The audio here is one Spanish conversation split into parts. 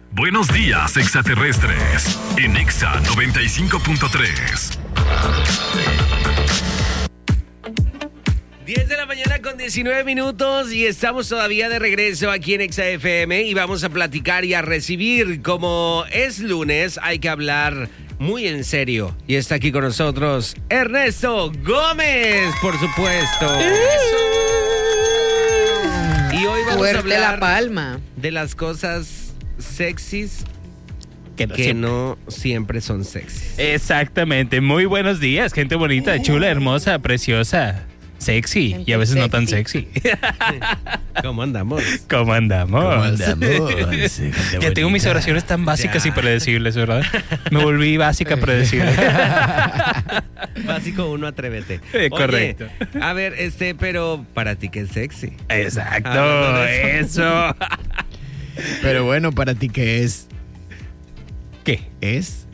Buenos días, extraterrestres. En Exa 95.3. 10 de la mañana con 19 minutos y estamos todavía de regreso aquí en Exa FM y vamos a platicar y a recibir. Como es lunes, hay que hablar muy en serio. Y está aquí con nosotros Ernesto Gómez, por supuesto. Y hoy vamos a hablar la palma de las cosas sexys que no siempre son sexys. Exactamente. Muy buenos días, gente bonita, chula, hermosa, preciosa, sexy y a veces no tan sexy. ¿Cómo andamos? ¿Cómo andamos? Ya tengo mis oraciones tan básicas y predecibles, ¿verdad? Me volví básica, predecible. Básico 1, atrévete. Correcto. Oye, a ver, pero para ti, ¿qué es sexy? Exacto, eso. Pero bueno, para ti, ¿qué es? ¿Qué? ¿Es?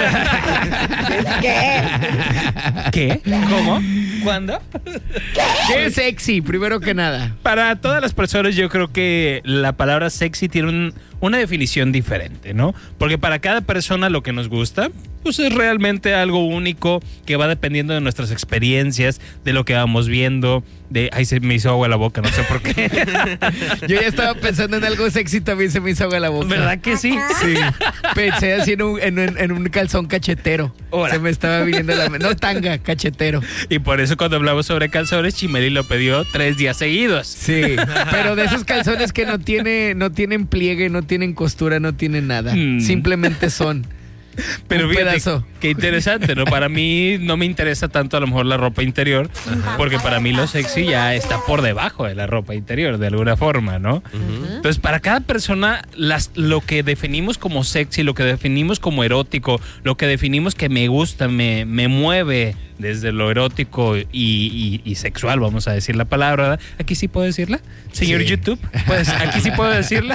¿Qué? ¿Cómo? ¿Cuándo? ¿Qué es sexy? Primero que nada. Para todas las personas yo creo que la palabra sexy tiene una definición diferente, ¿no? Porque para cada persona lo que nos gusta, pues es realmente algo único que va dependiendo de nuestras experiencias, de lo que vamos viendo, Ay, se me hizo agua la boca, no sé por qué. Yo ya estaba pensando en algo sexy, también se me hizo agua la boca. ¿Verdad que sí? Sí. Pensé así en un calzón cachetero. Hola. Se me estaba viniendo no tanga, cachetero. Y por eso cuando hablamos sobre calzones, Chimeli lo pidió 3 días seguidos. Sí, pero de esos calzones que no tienen pliegue, no tienen costura, no tienen nada. Simplemente son. Pero un fíjate, pedazo. qué interesante, ¿no? Para mí no me interesa tanto a lo mejor la ropa interior, porque para mí lo sexy ya está por debajo de la ropa interior, de alguna forma, ¿no? Entonces, para cada persona, lo que definimos como sexy, lo que definimos como erótico, lo que definimos que me gusta, me mueve desde lo erótico y sexual, vamos a decir la palabra, ¿verdad? ¿Aquí sí puedo decirla? Señor Sí. YouTube, pues aquí sí puedo decirla.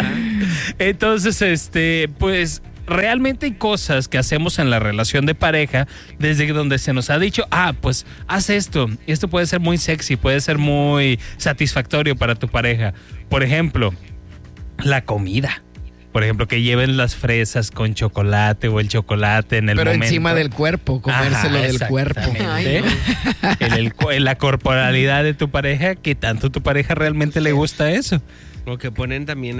Entonces, pues realmente hay cosas que hacemos en la relación de pareja desde donde se nos ha dicho, pues haz esto. Y esto puede ser muy sexy, puede ser muy satisfactorio para tu pareja. Por ejemplo, la comida. Por ejemplo, que lleven las fresas con chocolate o el chocolate en el momento. Pero encima del cuerpo, comérselo del cuerpo. Ay, no. En la corporalidad de tu pareja, ¿qué tanto tu pareja realmente le gusta eso? O que ponen también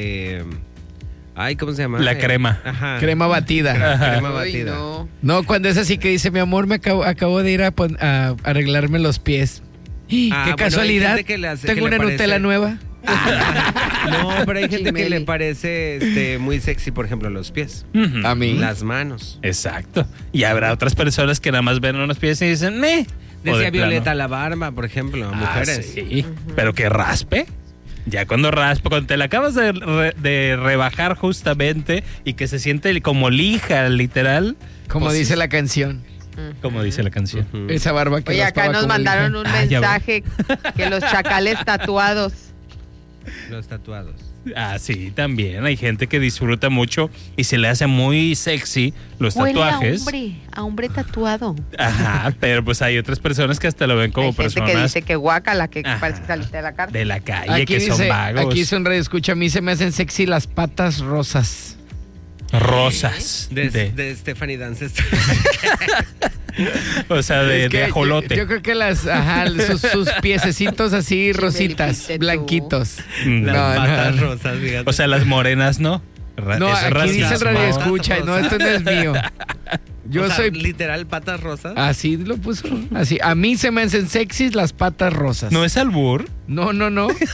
Ay, ¿cómo se llama? La crema. Ajá. Crema batida. Crema Ay, batida. no. No, cuando es así que dice, mi amor, acabo de ir a arreglarme los pies. ¡Qué bueno, casualidad! hay gente que le hace- Tengo que le una parece- Nutella nueva. No, pero hay gente que Chimeli. le parece muy sexy, por ejemplo, los pies. Ujú. A mí. Las manos. Exacto. Y habrá otras personas que nada más ven unos pies y dicen, meh. O Decía de Violeta plano, la barba, por ejemplo, a mujeres. Sí, pero que raspe. Ya cuando te la acabas de rebajar justamente y que se siente como lija, literal. Como pues, dice la canción. como dice la canción. Ujú. Esa barba que Oye, acá raspaba nos como mandaron lija. un Ya mensaje que los chacales tatuados. Los tatuados. Sí, también. Hay gente que disfruta mucho y se le hace muy sexy los tatuajes. A hombre tatuado. Ajá, pero pues hay otras personas que hasta lo ven como Hay gente que personas dice que guácala, que Ajá. parece que saliste de la cárcel. de la calle, que son vagos. Aquí son radio escucha, a mí se me hacen sexy las patas rosas. Rosas. De Stephanie Dance. O sea, de Es que ajolote. Yo creo que sus piececitos así rositas, dijiste tú. blanquitos. Las No, patas no. rosas, fíjate. O sea, las morenas, ¿no? No, Es aquí dice el racismo. radio escucha, no, esto no es mío. Yo O sea, soy literal patas rosas. así lo puso, así. A mí se me hacen sexys las patas rosas. ¿No es albur? No. ¿Qué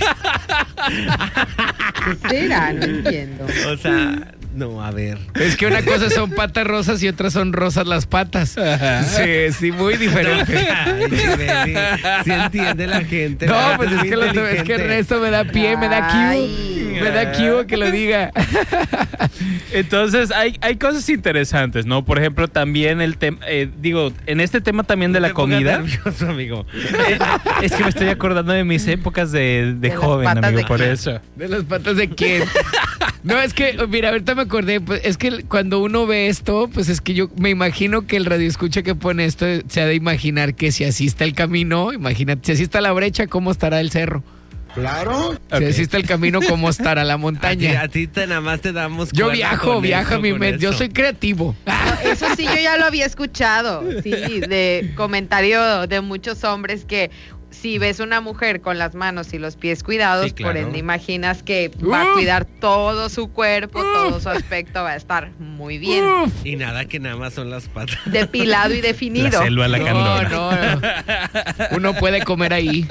será? No entiendo. O sea, no, a ver. Es que una cosa son patas rosas y otras son rosas las patas. Sí, muy diferente. Ay, Chimeli, sí entiende la gente. No, la pues gente es que, muy es que inteligente. Ernesto me da pie, me da Ay. kibo. Me da kibo que lo diga. Entonces, hay cosas interesantes, ¿no? Por ejemplo, también el tema, en este tema también de No la te pongas comida. nervioso, amigo. Es que me estoy acordando de mis épocas de las joven, patas amigo, de por quién. eso. ¿De las patas de quién? No, es que, mira, ahorita me acordé, pues, es que cuando uno ve esto, pues es que yo me imagino que el radioescucha que pone esto se ha de imaginar que si así está el camino, imagínate, si así está la brecha, ¿cómo estará el cerro? Claro. Ok. Si existe el camino, ¿cómo estar a la montaña? A ti nada más te damos Yo cuerda con viajo eso, mi con mente. Yo eso. soy creativo. Eso sí, yo ya lo había escuchado, sí, de comentario de muchos hombres que si ves una mujer con las manos y los pies cuidados, Sí, claro. por ende imaginas que va a cuidar todo su cuerpo, todo su aspecto, va a estar muy bien, Uf. Y nada que nada más son las patas. depilado y definido. La selva lacandona. No. Uno puede comer ahí.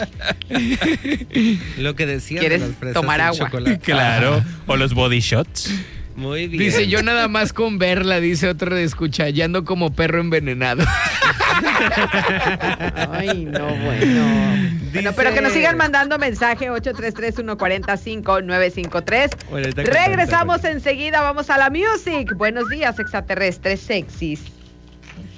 Lo que decía. ¿Quieres de las fresas tomar y agua? chocolate. Claro. O los body shots. Muy bien. Dice, yo nada más con verla, dice otro de escucha, ya ando como perro envenenado. Ay, no, bueno. Bueno, pero que nos sigan mandando mensaje 833-140-5953. Bueno, ahorita Regresamos enseguida, vamos a la music. Buenos días, extraterrestres sexys.